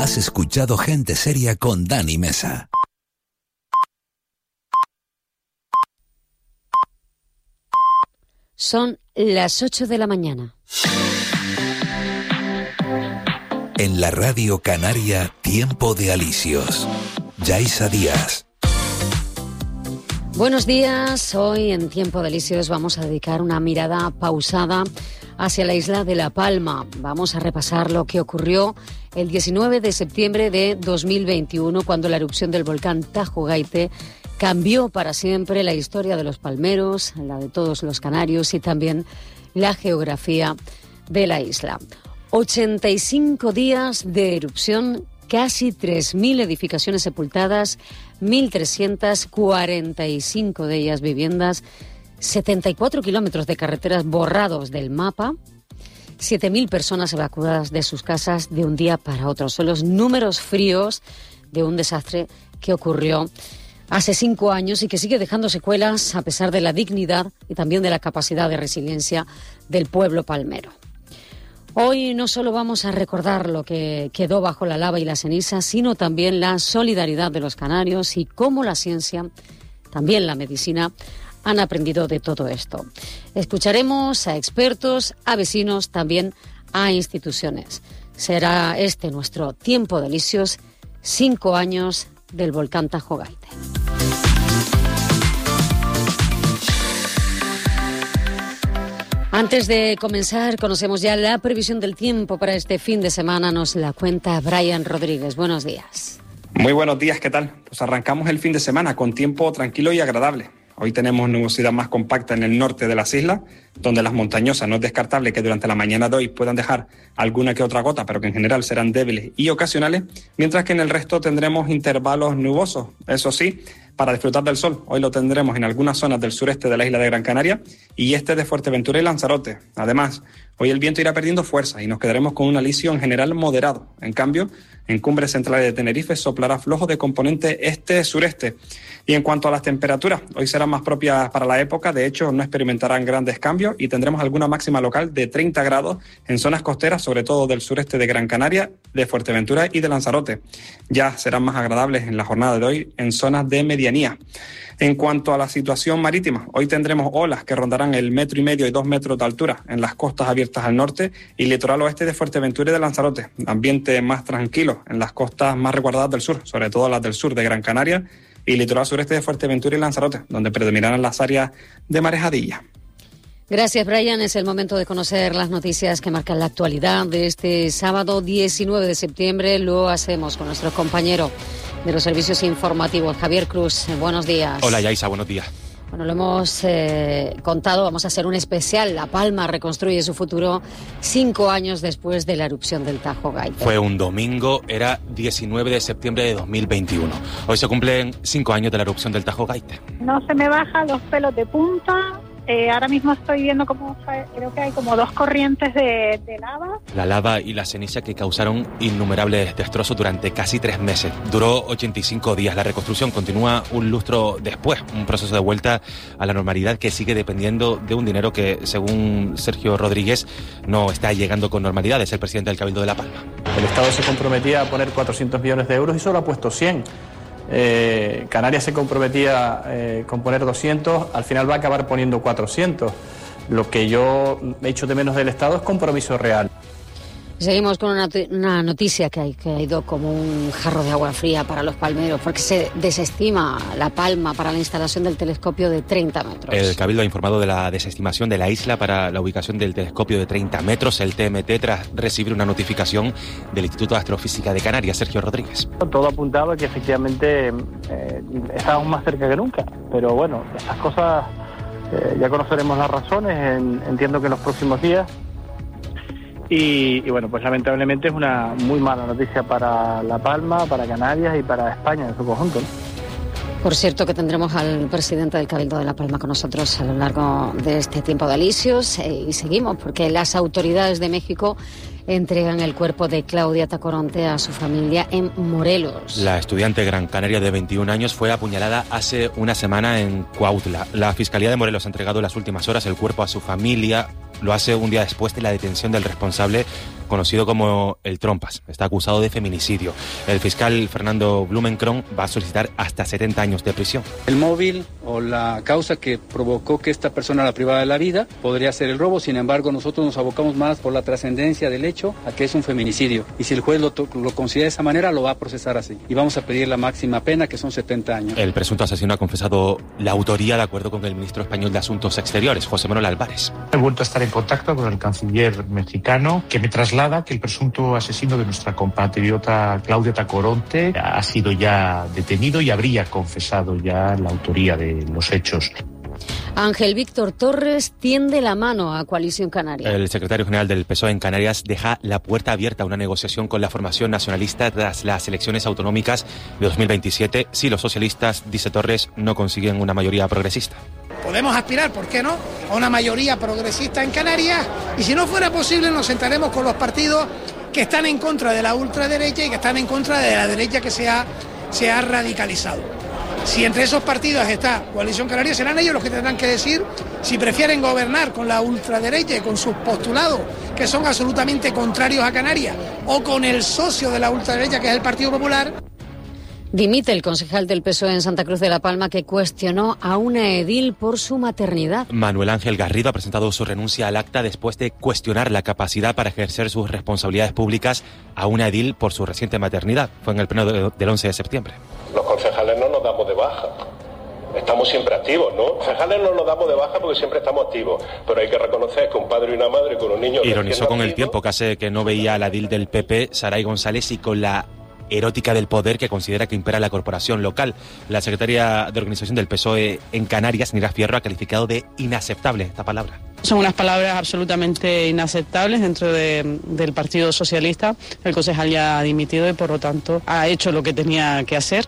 Has escuchado Gente Seria con Dani Mesa. Son las 8 de la mañana. En la Radio Canaria, Tiempo de Alisios. Yaisa Díaz. Buenos días. Hoy en Tiempo de Alisios vamos a dedicar una mirada pausada hacia la isla de La Palma. Vamos a repasar lo que ocurrió el 19 de septiembre de 2021, cuando la erupción del volcán Tajo Gaite cambió para siempre la historia de los palmeros, la de todos los canarios y también la geografía de la isla. 85 días de erupción, casi 3.000 edificaciones sepultadas, 1.345 de ellas viviendas, 74 kilómetros de carreteras borrados del mapa, 7.000 personas evacuadas de sus casas de un día para otro. Son los números fríos de un desastre que ocurrió hace 5 años y que sigue dejando secuelas a pesar de la dignidad y también de la capacidad de resiliencia del pueblo palmero. Hoy no solo vamos a recordar lo que quedó bajo la lava y la ceniza, sino también la solidaridad de los canarios y cómo la ciencia, también la medicina, han aprendido de todo esto. Escucharemos a expertos, a vecinos, también a instituciones. Será este nuestro Tiempo de Alisios, 5 años del volcán Tajo Gaite. Antes de comenzar, conocemos ya la previsión del tiempo para este fin de semana. Nos la cuenta Brian Rodríguez. Buenos días. Muy buenos días, ¿qué tal? Pues arrancamos el fin de semana con tiempo tranquilo y agradable. Hoy tenemos nubosidad más compacta en el norte de las islas, donde las montañosas no es descartable que durante la mañana de hoy puedan dejar alguna que otra gota, pero que en general serán débiles y ocasionales, mientras que en el resto tendremos intervalos nubosos. Eso sí, para disfrutar del sol, hoy lo tendremos en algunas zonas del sureste de la isla de Gran Canaria y este de Fuerteventura y Lanzarote. Además, hoy el viento irá perdiendo fuerza y nos quedaremos con un alisio en general moderado. En cambio, en cumbres centrales de Tenerife soplará flojo de componente este-sureste. Y en cuanto a las temperaturas, hoy serán más propias para la época, de hecho no experimentarán grandes cambios y tendremos alguna máxima local de 30 grados en zonas costeras, sobre todo del sureste de Gran Canaria, de Fuerteventura y de Lanzarote. Ya serán más agradables en la jornada de hoy en zonas de medianía. En cuanto a la situación marítima, hoy tendremos olas que rondarán el 1,5 metros y 2 metros de altura en las costas abiertas al norte y litoral oeste de Fuerteventura y de Lanzarote. Ambiente más tranquilo en las costas más resguardadas del sur, sobre todo las del sur de Gran Canaria y litoral sureste de Fuerteventura y Lanzarote, donde predominarán las áreas de marejadilla. Gracias, Brian. Es el momento de conocer las noticias que marcan la actualidad de este sábado 19 de septiembre. Lo hacemos con nuestro compañero de los servicios informativos, Javier Cruz. Buenos días. Hola, Yaisa, buenos días. Bueno, lo hemos contado, vamos a hacer un especial. La Palma reconstruye su futuro 5 años después de la erupción del Tajo Gaite. Fue un domingo, era 19 de septiembre de 2021. Hoy se cumplen 5 años de la erupción del Tajo Gaite. No se me bajan los pelos de punta. Ahora mismo estoy viendo cómo creo que hay como 2 corrientes de lava. La lava y la ceniza que causaron innumerables destrozos durante casi 3 meses. Duró 85 días. La reconstrucción continúa un lustro después. Un proceso de vuelta a la normalidad que sigue dependiendo de un dinero que, según Sergio Rodríguez, no está llegando con normalidad. Es el presidente del Cabildo de La Palma. El Estado se comprometía a poner 400 millones de euros y solo ha puesto 100. Canarias se comprometía con poner 200, al final va a acabar poniendo 400. Lo que yo he hecho de menos del Estado es compromiso real. Seguimos con una noticia que ha ido como un jarro de agua fría para los palmeros, porque se desestima La Palma para la instalación del telescopio de 30 metros. El Cabildo ha informado de la desestimación de la isla para la ubicación del telescopio de 30 metros, el TMT, tras recibir una notificación del Instituto de Astrofísica de Canarias. Sergio Rodríguez. Todo apuntaba que efectivamente estábamos más cerca que nunca, pero bueno, estas cosas ya conoceremos las razones, entiendo que en los próximos días. Y bueno, pues lamentablemente es una muy mala noticia para La Palma, para Canarias y para España en su conjunto, ¿no? Por cierto, que tendremos al presidente del Cabildo de La Palma con nosotros a lo largo de este tiempo de alisios y seguimos porque las autoridades de México entregan el cuerpo de Claudia Tacoronte a su familia en Morelos. La estudiante gran canaria de 21 años fue apuñalada hace una semana en Cuautla. La Fiscalía de Morelos ha entregado en las últimas horas el cuerpo a su familia. Lo hace un día después de la detención del responsable, conocido como el Trompas. Está acusado de feminicidio. El fiscal Fernando Blumenkron va a solicitar hasta 70 años de prisión. El móvil o la causa que provocó que esta persona la privara de la vida podría ser el robo. Sin embargo, nosotros nos abocamos más por la trascendencia del hecho a que es un feminicidio. Y si el juez lo considera de esa manera, lo va a procesar así. Y vamos a pedir la máxima pena, que son 70 años. El presunto asesino ha confesado la autoría, de acuerdo con el ministro español de Asuntos Exteriores, José Manuel Álvarez. He vuelto a estar en contacto con el canciller mexicano, que me traslada que el presunto asesino de nuestra compatriota Claudia Tacoronte ha sido ya detenido y habría confesado ya la autoría de los hechos. Ángel Víctor Torres tiende la mano a Coalición Canaria. El secretario general del PSOE en Canarias deja la puerta abierta a una negociación con la formación nacionalista tras las elecciones autonómicas de 2027 si los socialistas, dice Torres, no consiguen una mayoría progresista. Podemos aspirar, ¿por qué no?, a una mayoría progresista en Canarias, y si no fuera posible nos sentaremos con los partidos que están en contra de la ultraderecha y que están en contra de la derecha que se ha radicalizado. Si entre esos partidos está Coalición Canaria, serán ellos los que tendrán que decir si prefieren gobernar con la ultraderecha y con sus postulados, que son absolutamente contrarios a Canarias, o con el socio de la ultraderecha, que es el Partido Popular. Dimite el concejal del PSOE en Santa Cruz de la Palma, que cuestionó a una edil por su maternidad. Manuel Ángel Garrido ha presentado su renuncia al acta después de cuestionar la capacidad para ejercer sus responsabilidades públicas a una edil por su reciente maternidad. Fue en el pleno del 11 de septiembre. Los concejales no nos damos de baja. Estamos siempre activos, ¿no? Concejales no nos damos de baja porque siempre estamos activos, pero hay que reconocer que un padre y una madre con un niño... Ironizó con el tiempo que hace que no veía a la edil del PP, Saray González, y con la erótica del poder que considera que impera la corporación local. La secretaria de Organización del PSOE en Canarias, Nira Fierro, ha calificado de inaceptable esta palabra. Son unas palabras absolutamente inaceptables dentro del Partido Socialista. El concejal ya ha dimitido y, por lo tanto, ha hecho lo que tenía que hacer.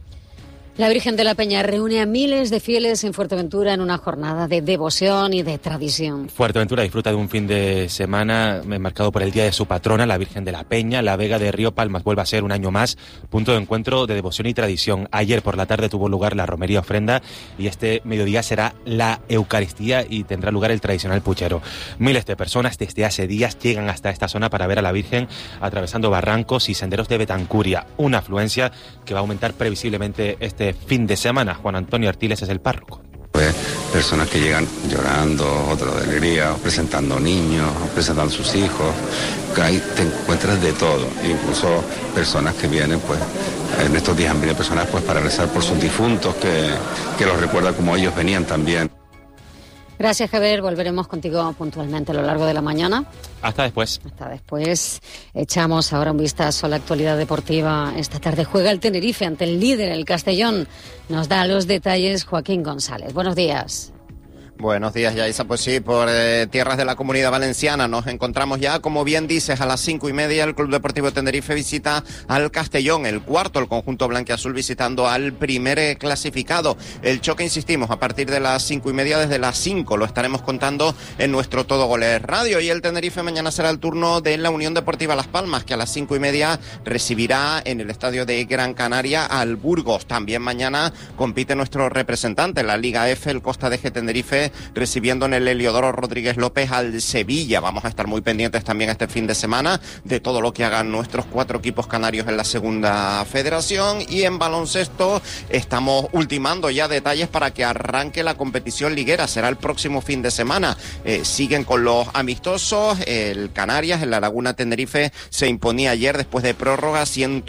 La Virgen de la Peña reúne a miles de fieles en Fuerteventura en una jornada de devoción y de tradición. Fuerteventura disfruta de un fin de semana marcado por el día de su patrona, la Virgen de la Peña. La Vega de Río Palmas vuelve a ser un año más punto de encuentro de devoción y tradición. Ayer por la tarde tuvo lugar la romería ofrenda y este mediodía será la Eucaristía y tendrá lugar el tradicional puchero. Miles de personas desde hace días llegan hasta esta zona para ver a la Virgen atravesando barrancos y senderos de Betancuria, una afluencia que va a aumentar previsiblemente este fin de semana. Juan Antonio Artiles es el párroco. Pues personas que llegan llorando, otros de alegría, presentando niños, presentando sus hijos, que ahí te encuentras de todo, incluso personas que vienen, pues en estos días han venido personas pues para rezar por sus difuntos, que los recuerda como ellos venían también. Gracias, Javier. Volveremos contigo puntualmente a lo largo de la mañana. Hasta después. Hasta después. Echamos ahora un vistazo a la actualidad deportiva. Esta tarde juega el Tenerife ante el líder, el Castellón. Nos da los detalles Joaquín González. Buenos días. Buenos días, Yaisa. Pues sí, por tierras de la Comunidad Valenciana nos encontramos ya, como bien dices, a las 5:30 el Club Deportivo Tenerife visita al Castellón, el cuarto, el conjunto blanquiazul visitando al primer clasificado. El choque, insistimos, a partir de las 5:30, desde las 5 lo estaremos contando en nuestro Todo Goles Radio. Y el Tenerife mañana será el turno de la Unión Deportiva Las Palmas, que a las 5:30 recibirá en el estadio de Gran Canaria al Burgos. También mañana compite nuestro representante en la Liga F, el Costa de Tenerife, recibiendo en el Heliodoro Rodríguez López al Sevilla. Vamos a estar muy pendientes también este fin de semana de todo lo que hagan nuestros 4 equipos canarios en la segunda federación. Y en baloncesto estamos ultimando ya detalles para que arranque la competición liguera. Será el próximo fin de semana. Siguen con los amistosos. El Canarias en la Laguna Tenerife se imponía ayer después de prórroga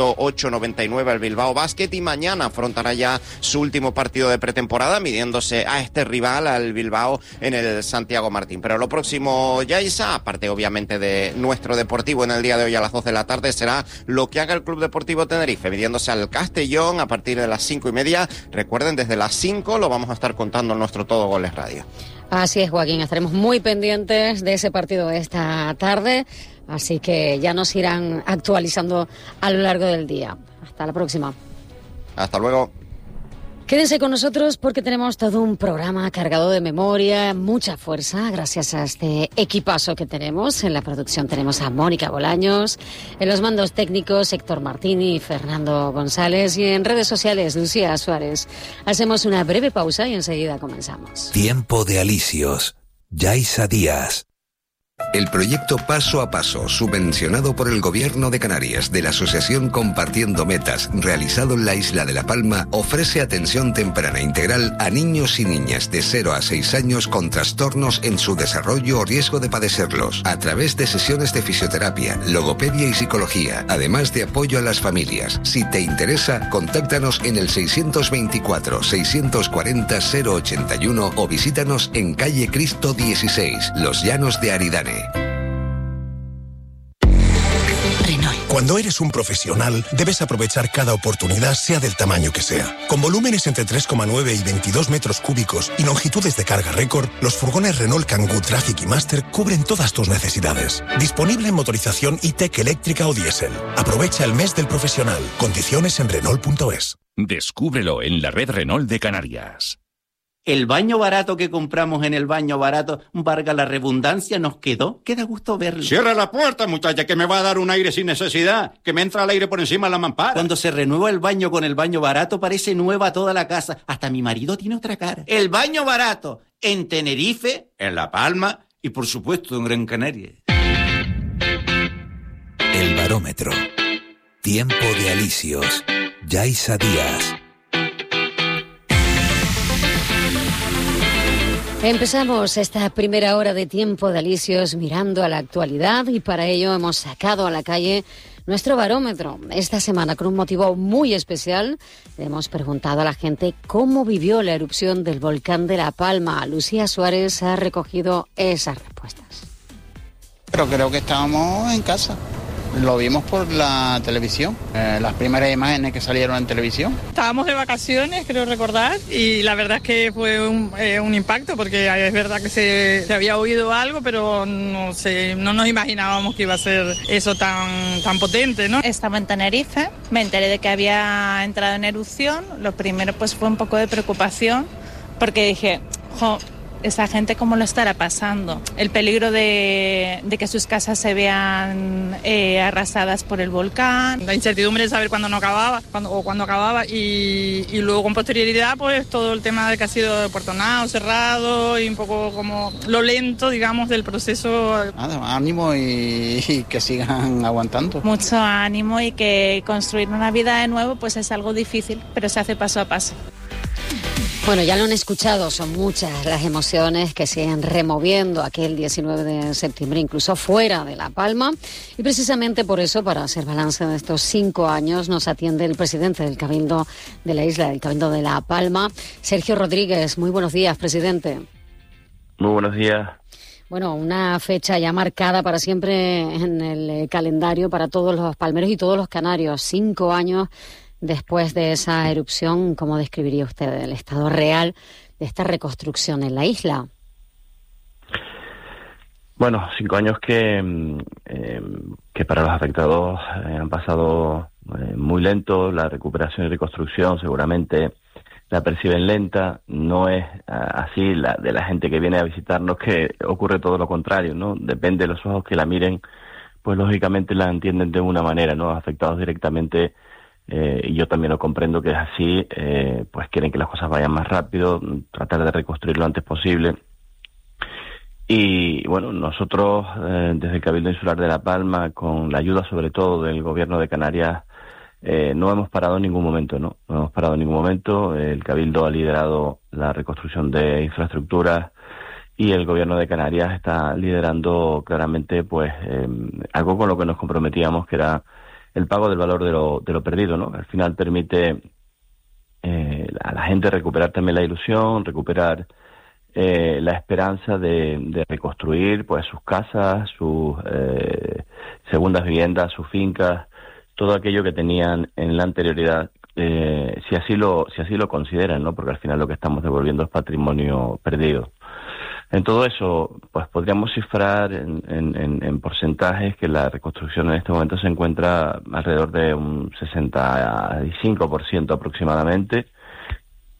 108-99 al Bilbao Basket, y mañana afrontará ya su último partido de pretemporada midiéndose a este rival, al Bilbao, en el Santiago Martín. Pero lo próximo, Yaisa, aparte obviamente de nuestro deportivo en el día de hoy a las 2 de la tarde, será lo que haga el Club Deportivo Tenerife, midiéndose al Castellón a partir de las 5:30. Recuerden, desde las 5 lo vamos a estar contando en nuestro Todo Goles Radio. Así es, Joaquín, estaremos muy pendientes de ese partido esta tarde, así que ya nos irán actualizando a lo largo del día. Hasta la próxima. Hasta luego. Quédense con nosotros porque tenemos todo un programa cargado de memoria, mucha fuerza, gracias a este equipazo que tenemos. En la producción tenemos a Mónica Bolaños, en los mandos técnicos Héctor Martini y Fernando González, y en redes sociales Lucía Suárez. Hacemos una breve pausa y enseguida comenzamos. Tiempo de Alicios, Yaisa Díaz. El proyecto Paso a Paso, subvencionado por el Gobierno de Canarias de la Asociación Compartiendo Metas, realizado en la isla de La Palma, ofrece atención temprana integral a niños y niñas de 0 a 6 años con trastornos en su desarrollo o riesgo de padecerlos, a través de sesiones de fisioterapia, logopedia y psicología, además de apoyo a las familias. Si te interesa, contáctanos en el 624-640-081 o visítanos en calle Cristo 16, Los Llanos de Aridane. Cuando eres un profesional, debes aprovechar cada oportunidad, sea del tamaño que sea. Con volúmenes entre 3,9 y 22 metros cúbicos y longitudes de carga récord, los furgones Renault Kangoo Traffic y Master cubren todas tus necesidades. Disponible en motorización e-Tech eléctrica o diésel. Aprovecha el mes del profesional. Condiciones en Renault.es. Descúbrelo en la red Renault de Canarias. El baño barato que compramos en el baño barato, valga la redundancia, nos quedó. Queda gusto verlo. Cierra la puerta, muchacha, que me va a dar un aire sin necesidad. Que me entra el aire por encima de la mampara. Cuando se renueva el baño con el baño barato, parece nueva toda la casa. Hasta mi marido tiene otra cara. El baño barato, en Tenerife, en La Palma y, por supuesto, en Gran Canaria. El barómetro. Tiempo de Alicios, Yaisa Díaz. Empezamos esta primera hora de Tiempo de Alicios mirando a la actualidad, y para ello hemos sacado a la calle nuestro barómetro. Esta semana, con un motivo muy especial, le hemos preguntado a la gente cómo vivió la erupción del volcán de La Palma. Lucía Suárez ha recogido esas respuestas. Pero creo que estábamos en casa. Lo vimos por la televisión, las primeras imágenes que salieron en televisión. Estábamos de vacaciones, creo recordar, y la verdad es que fue un impacto, porque es verdad que se había oído algo, pero no nos imaginábamos que iba a ser eso tan potente, ¿no? Estaba en Tenerife, me enteré de que había entrado en erupción. Lo primero pues fue un poco de preocupación, porque dije, esa gente cómo lo estará pasando. El peligro de que sus casas se vean arrasadas por el volcán. La incertidumbre de saber cuándo acababa y luego con posterioridad pues todo el tema de que ha sido portonado, cerrado y un poco como lo lento, digamos, del proceso. Nada, ánimo y que sigan aguantando. Mucho ánimo, y que construir una vida de nuevo pues es algo difícil, pero se hace paso a paso. Bueno, ya lo han escuchado, son muchas las emociones que siguen removiendo aquel 19 de septiembre, incluso fuera de La Palma. Y precisamente por eso, para hacer balance de estos 5 años, nos atiende el presidente del Cabildo de la isla, del Cabildo de La Palma, Sergio Rodríguez. Muy buenos días, presidente. Muy buenos días. Bueno, una fecha ya marcada para siempre en el calendario para todos los palmeros y todos los canarios. 5 años después de esa erupción. ¿Cómo describiría usted el estado real de esta reconstrucción en la isla? Bueno, 5 años que para los afectados han pasado muy lento. La recuperación y reconstrucción seguramente la perciben lenta. No es así de la gente que viene a visitarnos, que ocurre todo lo contrario, ¿no? Depende de los ojos que la miren, pues lógicamente la entienden de una manera, ¿no? Afectados directamente. Y yo también lo comprendo que es así, pues quieren que las cosas vayan más rápido, tratar de reconstruir lo antes posible. Y bueno, nosotros desde el Cabildo Insular de La Palma, con la ayuda sobre todo del Gobierno de Canarias, no hemos parado en ningún momento, ¿no? No hemos parado en ningún momento. El Cabildo ha liderado la reconstrucción de infraestructuras y el Gobierno de Canarias está liderando claramente pues algo con lo que nos comprometíamos, que era el pago del valor de lo perdido, ¿no? Al final permite a la gente recuperar también la ilusión, recuperar la esperanza de reconstruir pues sus casas, sus segundas viviendas, sus fincas, todo aquello que tenían en la anterioridad, si así lo consideran, ¿no? Porque al final lo que estamos devolviendo es patrimonio perdido. En todo eso, pues podríamos cifrar en porcentajes que la reconstrucción en este momento se encuentra alrededor de un 65% aproximadamente.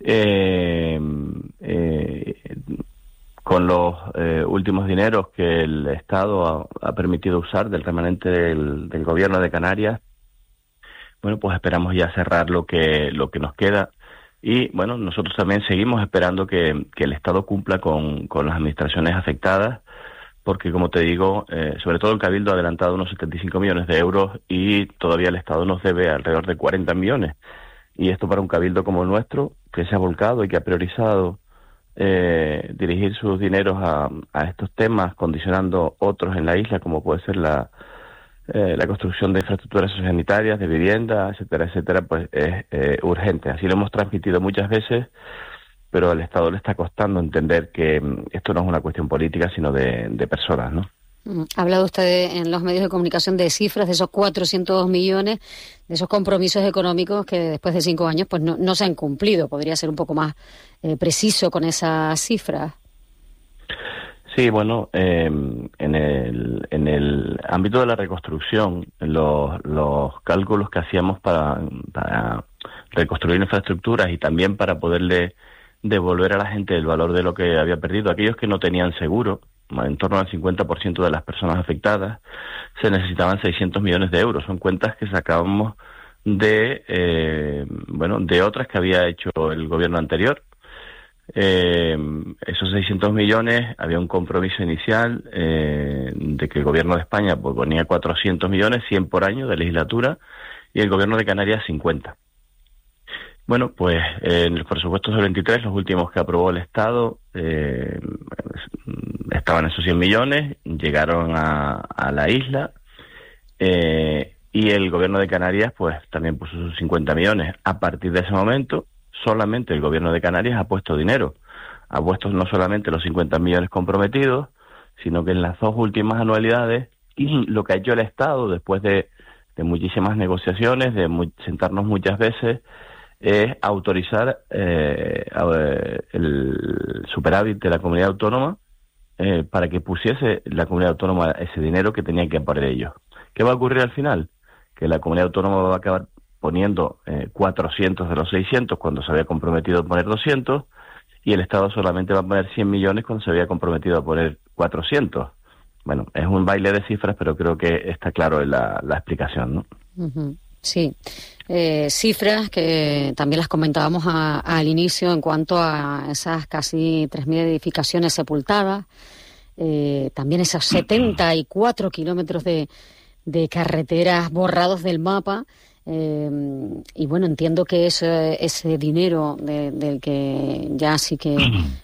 Con los últimos dineros que el Estado ha permitido usar del remanente del Gobierno de Canarias, bueno, pues esperamos ya cerrar lo que nos queda. Y bueno, nosotros también seguimos esperando que el Estado cumpla con las administraciones afectadas, porque como te digo, sobre todo el Cabildo ha adelantado unos 75 millones de euros y todavía el Estado nos debe alrededor de 40 millones. Y esto para un Cabildo como el nuestro, que se ha volcado y que ha priorizado dirigir sus dineros a estos temas, condicionando otros en la isla, como puede ser la construcción de infraestructuras sociosanitarias, de vivienda, etcétera, etcétera, pues es urgente. Así lo hemos transmitido muchas veces, pero al Estado le está costando entender que esto no es una cuestión política, sino de personas, ¿no? Ha hablado usted en los medios de comunicación de cifras, de esos 400 millones, de esos compromisos económicos que después de 5 años pues no se han cumplido. ¿Podría ser un poco más preciso con esas cifras? Sí, bueno, en el ámbito de la reconstrucción, los cálculos que hacíamos para reconstruir infraestructuras y también para poderle devolver a la gente el valor de lo que había perdido, aquellos que no tenían seguro, en torno al 50% de las personas afectadas, se necesitaban 600 millones de euros. Son cuentas que sacábamos de otras que había hecho el gobierno anterior. Esos 600 millones, había un compromiso inicial de que el gobierno de España pues, ponía 400 millones, 100 por año de legislatura, y el gobierno de Canarias 50. Bueno, pues en los presupuestos del 23, los últimos que aprobó el Estado, estaban esos 100 millones, llegaron a la isla, y el gobierno de Canarias pues también puso sus 50 millones. A partir de ese momento, solamente el gobierno de Canarias ha puesto dinero. Ha puesto no solamente los 50 millones comprometidos, sino que en las 2 últimas anualidades, y lo que ha hecho el Estado después de muchísimas negociaciones, de sentarnos muchas veces, es autorizar el superávit de la comunidad autónoma para que pusiese la comunidad autónoma ese dinero que tenían que poner ellos. ¿Qué va a ocurrir al final? Que la comunidad autónoma va a acabar poniendo 400 de los 600 cuando se había comprometido a poner 200, y el Estado solamente va a poner 100 millones cuando se había comprometido a poner 400. Bueno, es un baile de cifras, pero creo que está claro la explicación, ¿no? Uh-huh. Sí. Cifras que también las comentábamos al inicio en cuanto a esas casi 3.000 edificaciones sepultadas, también esos 74 kilómetros de carreteras borrados del mapa. Y bueno, entiendo que ese dinero del que ya sí que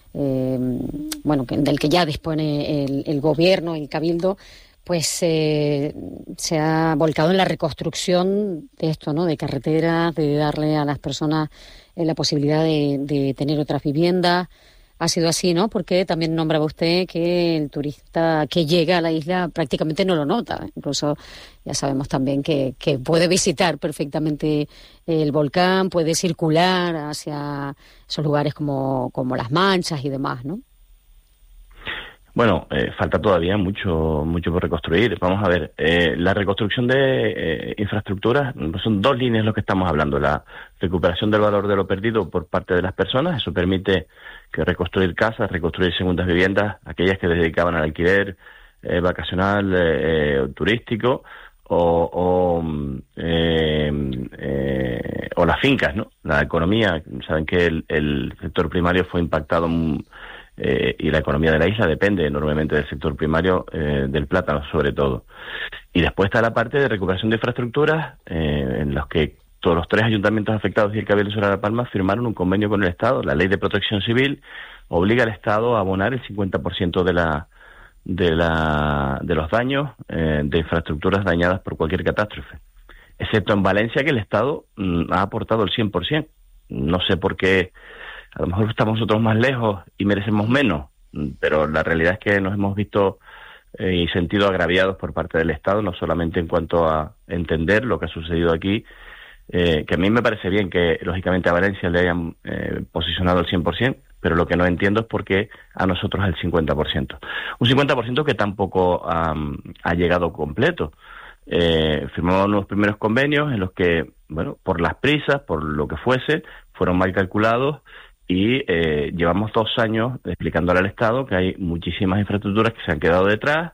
del que ya dispone el gobierno, el Cabildo, pues se ha volcado en la reconstrucción de esto, ¿no? De carreteras, de darle a las personas la posibilidad de tener otras viviendas. Ha sido así, ¿no? Porque también nombraba usted que el turista que llega a la isla prácticamente no lo nota. Incluso ya sabemos también que puede visitar perfectamente el volcán, puede circular hacia esos lugares como Las Manchas y demás, ¿no? Bueno, falta todavía mucho por reconstruir. Vamos a ver, la reconstrucción de infraestructuras, son 2 líneas lo que estamos hablando. La recuperación del valor de lo perdido por parte de las personas, eso permite que reconstruir casas, reconstruir segundas viviendas, aquellas que se dedicaban al alquiler vacacional, turístico, o las fincas, ¿no? La economía, saben que el sector primario fue impactado y la economía de la isla depende enormemente del sector primario, del plátano sobre todo. Y después está la parte de recuperación de infraestructuras, en los que todos los 3 ayuntamientos afectados y el Cabildo Insular de La Palma firmaron un convenio con el Estado. La Ley de Protección Civil obliga al Estado a abonar el 50% de los daños de infraestructuras dañadas por cualquier catástrofe. Excepto en Valencia, que el Estado ha aportado el 100%. No sé por qué. A lo mejor estamos nosotros más lejos y merecemos menos, pero la realidad es que nos hemos visto y sentido agraviados por parte del Estado, no solamente en cuanto a entender lo que ha sucedido aquí, que a mí me parece bien que, lógicamente, a Valencia le hayan posicionado el 100%, pero lo que no entiendo es por qué a nosotros el 50%. Un 50% que tampoco ha llegado completo. Firmamos unos primeros convenios en los que, bueno, por las prisas, por lo que fuese, fueron mal calculados y llevamos 2 años explicándole al Estado que hay muchísimas infraestructuras que se han quedado detrás.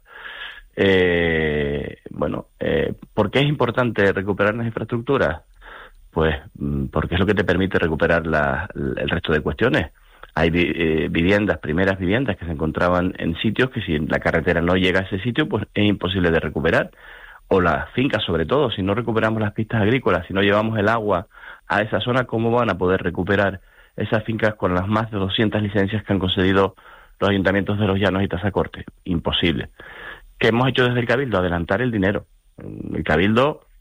¿Por qué es importante recuperar las infraestructuras? Pues porque es lo que te permite recuperar el resto de cuestiones. Hay primeras viviendas que se encontraban en sitios que si la carretera no llega a ese sitio, pues es imposible de recuperar. O las fincas, sobre todo, si no recuperamos las pistas agrícolas, si no llevamos el agua a esa zona, ¿cómo van a poder recuperar esas fincas con las más de 200 licencias que han concedido los ayuntamientos de Los Llanos y Tazacorte? Imposible. ¿Qué hemos hecho desde el Cabildo? Adelantar el dinero. El Cabildo